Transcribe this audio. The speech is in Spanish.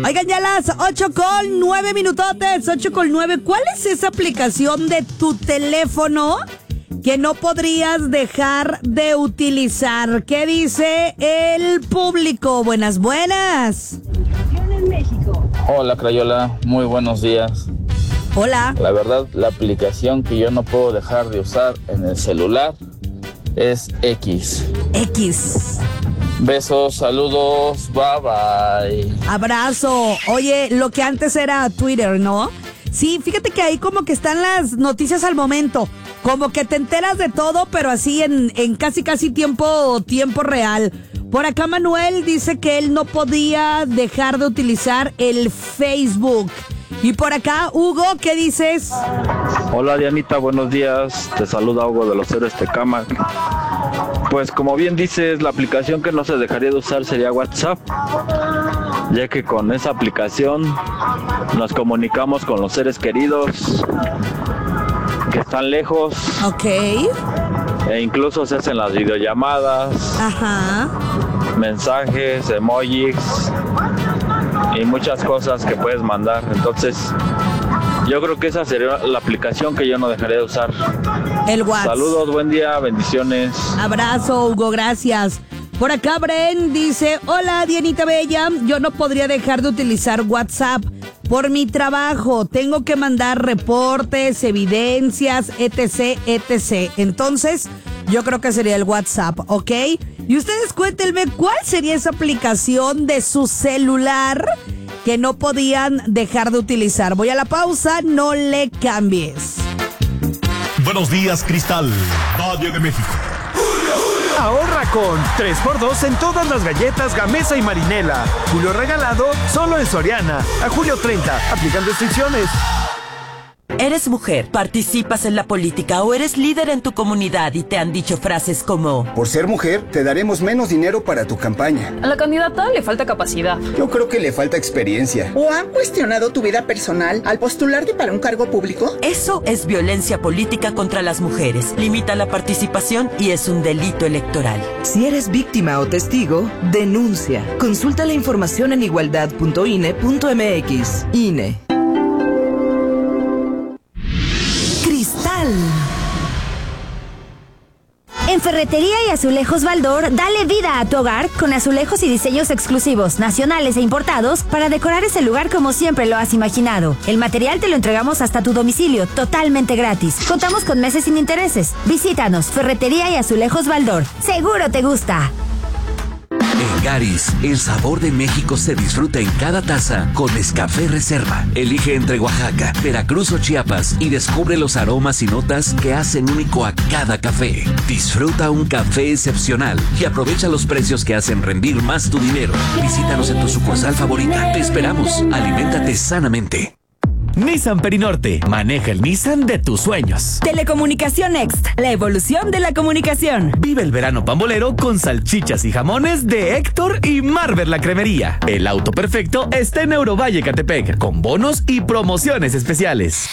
Oigan, ya las 8:09 minutotes, 8:09. ¿Cuál es esa aplicación de tu teléfono que no podrías dejar de utilizar? ¿Qué dice el público? Buenas. Hola, Crayola, muy buenos días. Hola. La verdad, la aplicación que yo no puedo dejar de usar en el celular es X. Besos, saludos, bye bye. Abrazo. Oye, lo que antes era Twitter, ¿no? Sí, fíjate que ahí como que están las noticias al momento. Como que te enteras de todo, pero así en casi tiempo real. Por acá Manuel dice que él no podía dejar de utilizar el Facebook. Y por acá, Hugo, ¿qué dices? Hola Dianita, buenos días. Te saluda Hugo de los Héroes Tecámac. Pues como bien dices, la aplicación que no se dejaría de usar sería WhatsApp, ya que con esa aplicación nos comunicamos con los seres queridos que están lejos. Ok. E incluso se hacen las videollamadas. Ajá. Mensajes, emojis y muchas cosas que puedes mandar. Entonces, yo creo que esa sería la aplicación que yo no dejaría de usar. El WhatsApp. Saludos, buen día, bendiciones. Abrazo, Hugo, gracias. Por acá Bren dice, hola Dianita Bella, yo no podría dejar de utilizar WhatsApp por mi trabajo. Tengo que mandar reportes, evidencias, etc. Entonces, yo creo que sería el WhatsApp, ¿ok? Y ustedes cuéntenme, ¿cuál sería esa aplicación de su celular que no podían dejar de utilizar? Voy a la pausa, no le cambies. Buenos días, Cristal, Valle de México. Ahorra con 3x2 en todas las galletas Gamesa y Marinela. Julio regalado solo en Soriana. A julio 30. Aplican restricciones. ¿Eres mujer, participas en la política o eres líder en tu comunidad y te han dicho frases como: por ser mujer, te daremos menos dinero para tu campaña? A la candidata le falta capacidad. Yo creo que le falta experiencia. ¿O han cuestionado tu vida personal al postularte para un cargo público? Eso es violencia política contra las mujeres. Limita la participación y es un delito electoral. Si eres víctima o testigo, denuncia. Consulta la información en igualdad.ine.mx. INE. En Ferretería y Azulejos Baldor, dale vida a tu hogar con azulejos y diseños exclusivos, nacionales e importados para decorar ese lugar como siempre lo has imaginado. El material te lo entregamos hasta tu domicilio, totalmente gratis. Contamos con meses sin intereses. Visítanos, Ferretería y Azulejos Baldor. Seguro te gusta. En Garis, el sabor de México se disfruta en cada taza con Nescafé Reserva. Elige entre Oaxaca, Veracruz o Chiapas y descubre los aromas y notas que hacen único a cada café. Disfruta un café excepcional y aprovecha los precios que hacen rendir más tu dinero. Visítanos en tu sucursal favorita. Te esperamos. Aliméntate sanamente. Nissan Perinorte, maneja el Nissan de tus sueños. Telecomunicación Next, la evolución de la comunicación. Vive el verano pambolero con salchichas y jamones de Héctor y Marver la Cremería. El auto perfecto está en Eurovalle Catepec, con bonos y promociones especiales.